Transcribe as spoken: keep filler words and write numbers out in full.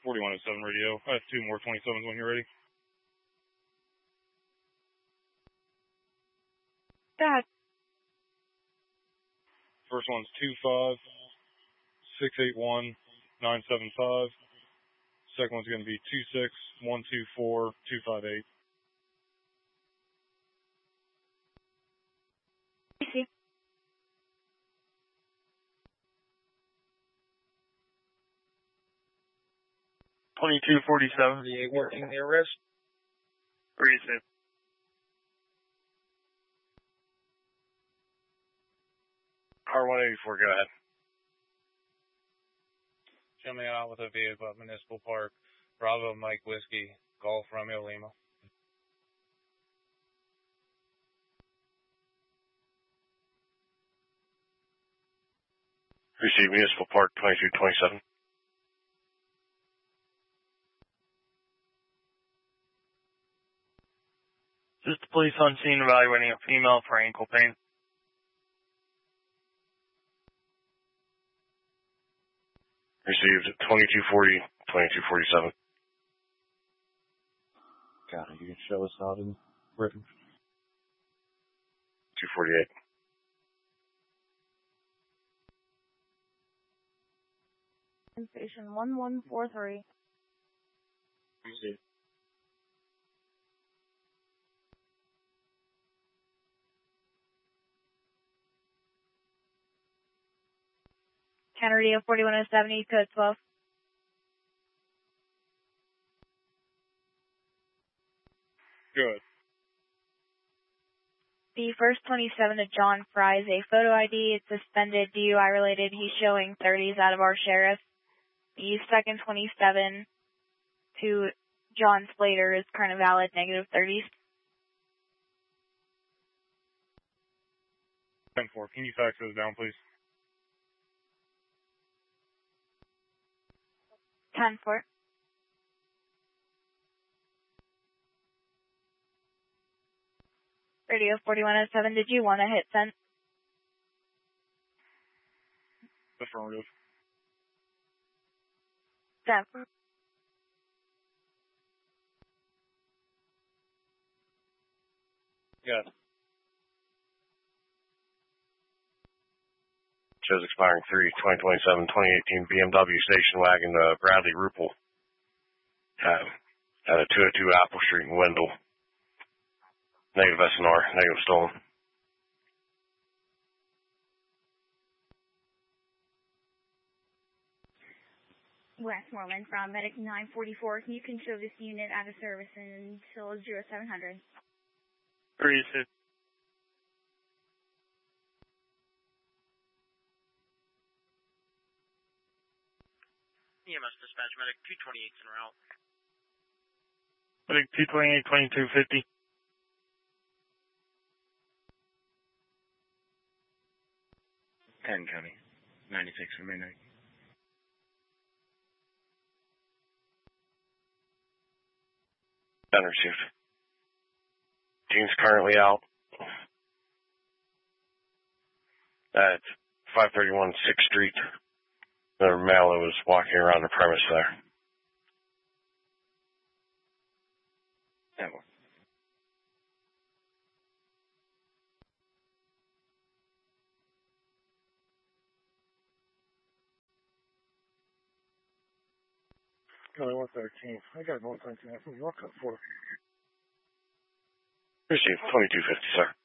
forty-one oh seven radio. I have two more twenty-sevens when you're ready. Dad. First one's two five six eight one nine seven five. Second one's going to be two six one two four two five eight. I see. twenty-two forty-seven, the eight working the arrest. Receive. R one eighty-four, go ahead. Coming out with a vehicle at Municipal Park, Bravo Mike Whiskey, Golf Romeo Lima. Receive Municipal Park twenty-two twenty-seven. Just the police on scene evaluating a female for ankle pain. Received twenty-two forty, twenty-two forty-seven. Got it. You can show us out in written. two forty-eight. Station one one four three. Received. Counter radio forty-one oh seven, code twelve. Good. The first twenty-seven to John Fry's a photo I D. It's suspended, D U I related. He's showing thirties out of our sheriff. The second twenty-seven to John Slater is current valid, negative thirties. ten four, can you fax those down, please? ten four. Radio forty-one oh seven, did you want to hit send? Affirmative. ten four. Yes. Shows expiring three twenty twenty-seven twenty eighteen B M W station wagon, uh, Bradley Rupel. Uh, at a two oh two Apple Street in Wendell. Negative S N R, negative stolen. Westmoreland from Medic nine forty-four. You can show this unit out of service until zero seven hundred. Receive. E M S dispatch, Medic two twenty-eight en route. Medic two twenty-eight twenty-two fifty. Penn County, ninety-six for midnight. Been received. Team's currently out at five thirty-one sixth Street. The male was walking around the premise there. That one. Kelly one thirteen. I got one thirteen. I think you're cut for. Received twenty-two fifty, sir.